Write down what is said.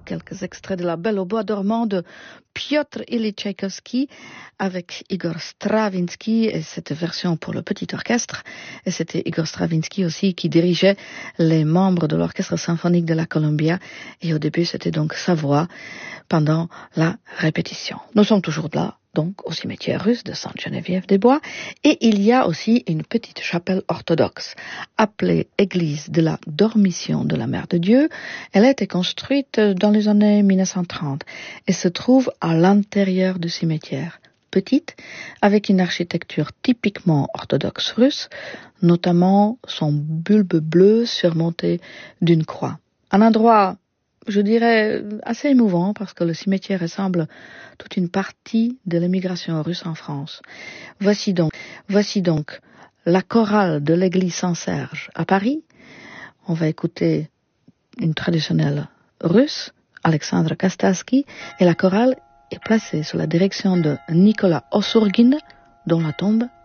quelques extraits de La Belle au bois dormant de Piotr Ilyich Tchaïkovski avec Igor Stravinsky et cette version pour le petit orchestre. Et c'était Igor Stravinsky aussi qui dirigeait les membres de l'orchestre symphonique de la Columbia. Et au début, c'était donc sa voix pendant la répétition. Nous sommes toujours là, donc au cimetière russe de Sainte-Geneviève-des-Bois, et il y a aussi une petite chapelle orthodoxe appelée Église de la Dormition de la Mère de Dieu. Elle a été construite dans les années 1930 et se trouve à l'intérieur du cimetière. Petite, avec une architecture typiquement orthodoxe russe, notamment son bulbe bleu surmonté d'une croix. Un endroit, je dirais, assez émouvant parce que le cimetière ressemble toute une partie de l'émigration russe en France. Voici donc la chorale de l'église Saint-Serge à Paris. On va écouter une traditionnelle russe, Alexandre Kastalski, et la chorale est placée sous la direction de Nicolas Ossourgine, dont la tombe